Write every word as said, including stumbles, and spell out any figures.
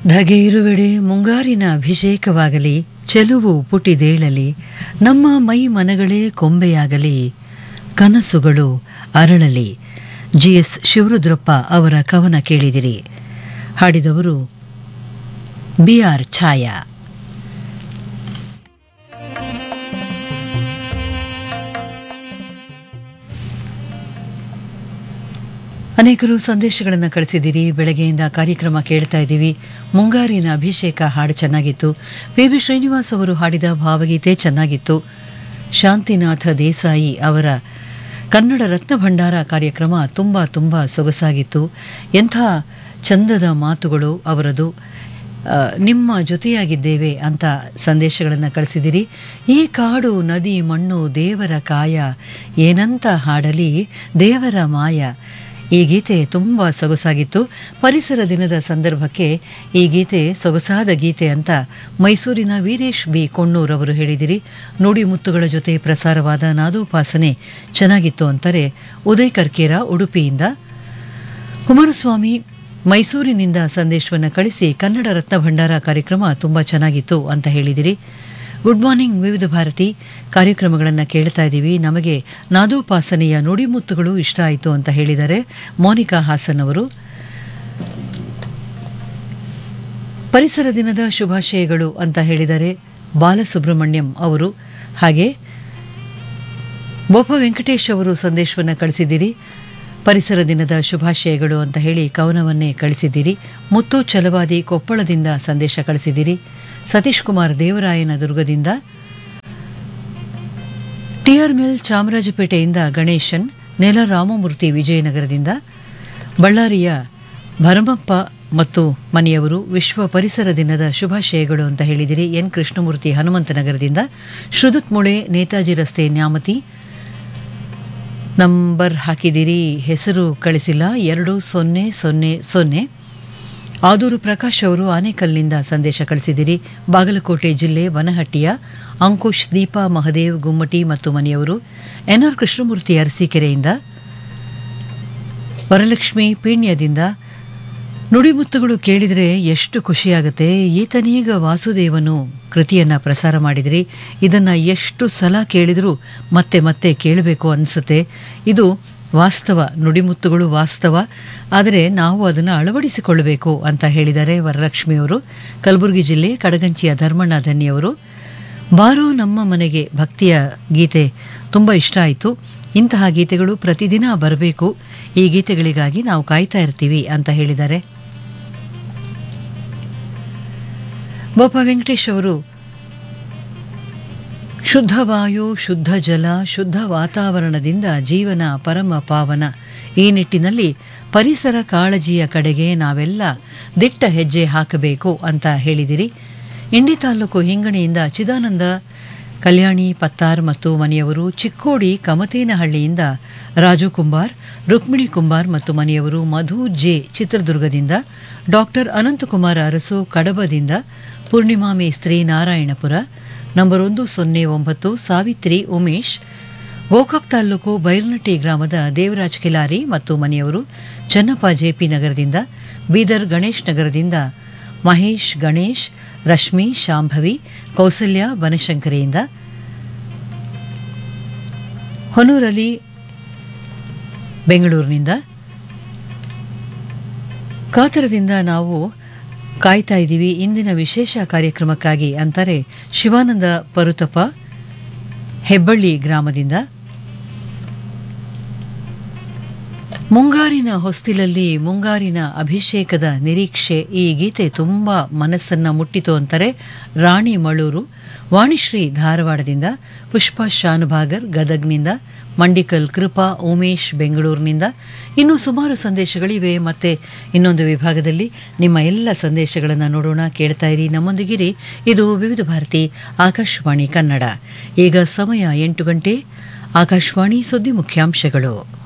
ಧಗೆ ಇರುವೆಡೆ ಮುಂಗಾರಿನ ಅಭಿಷೇಕವಾಗಲಿ, ಚೆಲುವು ಪುಟಿದೇಳಲಿ, ನಮ್ಮ ಮೈ ಮನಗಳೇ ಕೊಂಬೆಯಾಗಲಿ, ಕನಸುಗಳು ಅರಳಲಿ. ಜಿ ಎಸ್ ಶಿವರುದ್ರಪ್ಪ ಅವರ ಕವನ ಕೇಳಿದಿರಿ. ಹಾಡಿದವರು ಬಿ ಆರ್ ಛಾಯಾ. ಅನೇಕರು ಸಂದೇಶಗಳನ್ನು ಕಳಿಸಿದ್ದೀರಿ. ಬೆಳಗ್ಗೆಯಿಂದ ಕಾರ್ಯಕ್ರಮ ಕೇಳ್ತಾ ಇದ್ದೀವಿ. ಮುಂಗಾರಿನ ಅಭಿಷೇಕ ಹಾಡು ಚೆನ್ನಾಗಿತ್ತು. ಪಿ ಬಿ ಶ್ರೀನಿವಾಸ್ ಅವರು ಹಾಡಿದ ಭಾವಗೀತೆ ಚೆನ್ನಾಗಿತ್ತು. ಶಾಂತಿನಾಥ ದೇಸಾಯಿ ಅವರ ಕನ್ನಡ ರತ್ನ ಭಂಡಾರ ಕಾರ್ಯಕ್ರಮ ತುಂಬ ತುಂಬ ಸೊಗಸಾಗಿತ್ತು. ಎಂಥ ಚಂದದ ಮಾತುಗಳು ಅವರದು. ನಿಮ್ಮ ಜೊತೆಯಾಗಿದ್ದೇವೆ ಅಂತ ಸಂದೇಶಗಳನ್ನು ಕಳಿಸಿದಿರಿ. ಈ ಕಾಡು ನದಿ ಮಣ್ಣು ದೇವರ ಕಾಯ, ಏನಂತ ಹಾಡಲಿ ದೇವರ ಮಾಯ. ಈ ಗೀತೆ ತುಂಬ ಸೊಗಸಾಗಿತ್ತು. ಪರಿಸರ ದಿನದ ಸಂದರ್ಭಕ್ಕೆ ಈ ಗೀತೆ ಸೊಗಸಾದ ಗೀತೆ ಅಂತ ಮೈಸೂರಿನ ವೀರೇಶ್ ಬಿ ಕೊಣ್ಣೂರ್ ಅವರು ಹೇಳಿದಿರಿ. ನುಡಿ ಮುತ್ತುಗಳ ಜೊತೆ ಪ್ರಸಾರವಾದ ನಾದೋಪಾಸನೆ ಚೆನ್ನಾಗಿತ್ತು ಅಂತಾರೆ ಉದಯ್ ಕರ್ಕೇರ ಉಡುಪಿಯಿಂದ. ಕುಮಾರಸ್ವಾಮಿ ಮೈಸೂರಿನಿಂದ ಸಂದೇಶವನ್ನು ಕಳಿಸಿ ಕನ್ನಡ ರತ್ನ ಭಂಡಾರ ಕಾರ್ಯಕ್ರಮ ತುಂಬ ಚೆನ್ನಾಗಿತ್ತು ಅಂತ ಹೇಳಿದಿರಿ. ಗುಡ್ ಮಾರ್ನಿಂಗ್ ವಿವಿಧ ಭಾರತಿ, ಕಾರ್ಯಕ್ರಮಗಳನ್ನು ಕೇಳ್ತಾ ಇದ್ದೀವಿ. ನಮಗೆ ನಾದೋಪಾಸನೆಯ ನುಡಿಮುತ್ತುಗಳು ಇಷ್ಟ ಆಯಿತು ಅಂತ ಹೇಳಿದ್ದಾರೆ ಮೋನಿಕಾ ಹಾಸನ್ ಅವರು. ಪರಿಸರ ದಿನದ ಶುಭಾಶಯಗಳು ಅಂತ ಹೇಳಿದ್ದಾರೆ ಬಾಲಸುಬ್ರಹ್ಮಣ್ಯಂ ಅವರು. ಹಾಗೆ ಬೋಪ ವೆಂಕಟೇಶ್ ಅವರು ಸಂದೇಶವನ್ನು ಕಳಿಸಿದ್ದೀರಿ. ಪರಿಸರ ದಿನದ ಶುಭಾಶಯಗಳು ಅಂತ ಹೇಳಿ ಕವನವನ್ನೇ ಕಳಿಸಿದ್ದೀರಿ. ಮುತ್ತು ಚಲವಾದಿ ಕೊಪ್ಪಳದಿಂದ ಸಂದೇಶ ಕಳಿಸಿದ್ದೀರಿ. ಸತೀಶ್ ಕುಮಾರ್ ದೇವರಾಯನ ದುರ್ಗದಿಂದ, ಟಿಆರ್ ಮಿಲ್ ಚಾಮರಾಜಪೇಟೆಯಿಂದ ಗಣೇಶನ್, ನೆಲ ರಾಮಮೂರ್ತಿ ವಿಜಯನಗರದಿಂದ, ಬಳ್ಳಾರಿಯ ಭರಮಪ್ಪ ಮತ್ತು ಮನೆಯವರು ವಿಶ್ವ ಪರಿಸರ ದಿನದ ಶುಭಾಶಯಗಳು ಅಂತ ಹೇಳಿದಿರಿ. ಎನ್ ಕೃಷ್ಣಮೂರ್ತಿ ಹನುಮಂತನಗರದಿಂದ, ಶ್ರುದತ್ ಮುಳೆ ನೇತಾಜಿ ರಸ್ತೆ ನ್ಯಾಮತಿ ನಂಬರ್ ಹಾಕಿದಿರಿ, ಹೆಸರು ಕಳಿಸಿಲ್ಲ. ಎರಡು ಸೊನ್ನೆ ಸೊನ್ನೆ ಸೊನ್ನೆ. ಆದೂರು ಪ್ರಕಾಶ್ ಅವರು ಆನೇಕಲ್ನಿಂದ ಸಂದೇಶ ಕಳಿಸಿದಿರಿ. ಬಾಗಲಕೋಟೆ ಜಿಲ್ಲೆ ವನಹಟ್ಟಿಯ ಅಂಕುಶ್ ದೀಪಾ ಮಹದೇವ್ ಗುಮ್ಮಟಿ ಮತ್ತು ಮನೆಯವರು, ಎನ್ಆರ್ ಕೃಷ್ಣಮೂರ್ತಿ ಅರಸೀಕೆರೆಯಿಂದ, ವರಲಕ್ಷ್ಮಿ ಪೀಣ್ಯದಿಂದ. ನುಡಿಮುತ್ತುಗಳು ಕೇಳಿದರೆ ಎಷ್ಟು ಖುಷಿಯಾಗುತ್ತೆ. ಈತನೀಗ ವಾಸುದೇವನು ಕೃತಿಯನ್ನು ಪ್ರಸಾರ ಮಾಡಿದಿರಿ. ಇದನ್ನು ಎಷ್ಟು ಸಲ ಕೇಳಿದರೂ ಮತ್ತೆ ಮತ್ತೆ ಕೇಳಬೇಕು ಅನಿಸುತ್ತೆ. ಇದು ವಾಸ್ತವ, ನುಡಿಮುತ್ತುಗಳು ವಾಸ್ತವ, ಆದರೆ ನಾವು ಅದನ್ನು ಅಳವಡಿಸಿಕೊಳ್ಳಬೇಕು ಅಂತ ಹೇಳಿದ್ದಾರೆ ವರಲಕ್ಷ್ಮಿಯವರು. ಕಲಬುರಗಿ ಜಿಲ್ಲೆ ಕಡಗಂಚಿಯ ಧರ್ಮಣ್ಣ ಧನ್ಯವರು. ಬಾರೋ ನಮ್ಮ ಮನೆಗೆ ಭಕ್ತಿಯ ಗೀತೆ ತುಂಬ ಇಷ್ಟ ಆಯಿತು. ಇಂತಹ ಗೀತೆಗಳು ಪ್ರತಿದಿನ ಬರಬೇಕು. ಈ ಗೀತೆಗಳಿಗಾಗಿ ನಾವು ಕಾಯ್ತಾ ಇರ್ತೀವಿ ಅಂತ ಹೇಳಿದ್ದಾರೆ. ಬೋಪ ವೆಂಕಟೇಶ್ ಅವರು ಶುದ್ಧ ವಾಯು, ಶುದ್ಧ ಜಲ, ಶುದ್ಧ ವಾತಾವರಣದಿಂದ ಜೀವನ ಪರಮ ಪಾವನ. ಈ ನಿಟ್ಟಿನಲ್ಲಿ ಪರಿಸರ ಕಾಳಜಿಯ ಕಡೆಗೆ ನಾವೆಲ್ಲ ದಿಟ್ಟ ಹೆಜ್ಜೆ ಹಾಕಬೇಕು ಅಂತ ಹೇಳಿದಿರಿ. ಇಂಡಿ ತಾಲೂಕು ಹಿಂಗಣಿಯಿಂದ ಚಿದಾನಂದ ಕಲ್ಯಾಣಿ ಪತ್ತಾರ್ ಮತ್ತು ಮನೆಯವರು, ಚಿಕ್ಕೋಡಿ ಕಮತೇನಹಳ್ಳಿಯಿಂದ ರಾಜು ಕುಂಬಾರ್, ರುಕ್ಮಿಣಿ ಕುಂಬಾರ್ ಮತ್ತು ಮನೆಯವರು, ಮಧು ಜೆ ಚಿತ್ರದುರ್ಗದಿಂದ, ಡಾಕ್ಟರ್ ಅನಂತಕುಮಾರ್ ಅರಸು ಕಡಬದಿಂದ, ಪೂರ್ಣಿಮಾ ಮೇಸ್ತ್ರಿ ನಾರಾಯಣಪುರ, ನಂಬರ್ ಒಂದು ಸೊನ್ನೆ ಒಂಬತ್ತು ಸಾವಿತ್ರಿ ಉಮೇಶ್, ಗೋಕಾಕ್ ತಾಲೂಕು ಬೈರ್ನಟ್ಟಿ ಗ್ರಾಮದ ದೇವರಾಜ್ ಕಿಲಾರಿ ಮತ್ತು ಮನೆಯವರು, ಚನ್ನಪ್ಪ ಜೆಪಿ ನಗರದಿಂದ, ಬೀದರ್ ಗಣೇಶ್ ನಗರದಿಂದ ಮಹೇಶ್ ಗಣೇಶ್, ರಶ್ಮಿ ಶಾಂಭವಿ, ಕೌಸಲ್ಯ ಬನಶಂಕರಿಯಿಂದ, ಹೊನೂರಲ್ಲಿ ಬೆಂಗಳೂರಿನಿಂದ, ಕಾತರದಿಂದ ನಾವು ಕಾಯ್ತಾ ಇದ್ದೀವಿ ಇಂದಿನ ವಿಶೇಷ ಕಾರ್ಯಕ್ರಮಕ್ಕಾಗಿ ಅಂತಾರೆ ಶಿವಾನಂದ ಪರುತಪ್ಪ ಹೆಬ್ಬಳ್ಳಿ ಗ್ರಾಮದಿಂದ. ಮುಂಗಾರಿನ ಹೊಸ್ತಿಲಲ್ಲಿ ಮುಂಗಾರಿನ ಅಭಿಷೇಕದ ನಿರೀಕ್ಷೆ. ಈ ಗೀತೆ ತುಂಬ ಮನಸ್ಸನ್ನ ಮುಟ್ಟಿತು ಅಂತಾರೆ ರಾಣಿ ಮಳೂರು. ವಾಣಿಶ್ರೀ ಧಾರವಾಡದಿಂದ, ಪುಷ್ಪಾ ಶಾನುಭಾಗರ್ ಗದಗ್ನಿಂದ, ಮಂಡಿಕಲ್ ಕೃಪಾ ಉಮೇಶ್ ಬೆಂಗಳೂರಿನಿಂದ. ಇನ್ನೂ ಸುಮಾರು ಸಂದೇಶಗಳಿವೆ. ಮತ್ತೆ ಇನ್ನೊಂದು ವಿಭಾಗದಲ್ಲಿ ನಿಮ್ಮ ಎಲ್ಲ ಸಂದೇಶಗಳನ್ನು ನೋಡೋಣ. ಕೇಳ್ತಾ ಇರಿ, ನಮ್ಮೊಂದಿಗಿರಿ. ಇದು ವಿವಿಧ ಭಾರತಿ ಆಕಾಶವಾಣಿ ಕನ್ನಡ. ಈಗ ಸಮಯ ಎಂಟು ಗಂಟೆ. ಆಕಾಶವಾಣಿ ಸುದ್ದಿ ಮುಖ್ಯಾಂಶಗಳು.